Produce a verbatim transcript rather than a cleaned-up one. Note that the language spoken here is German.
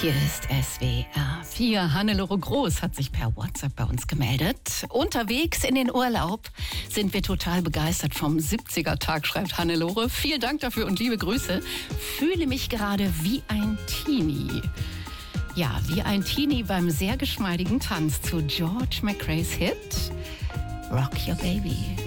Hier ist S W R vier. Hannelore Groß hat sich per WhatsApp bei uns gemeldet. Unterwegs in den Urlaub sind wir total begeistert vom siebziger-Tag, schreibt Hannelore. Vielen Dank dafür und liebe Grüße. Fühle mich gerade wie ein Teenie. Ja, wie ein Teenie beim sehr geschmeidigen Tanz zu George McRae's Hit Rock Your Baby.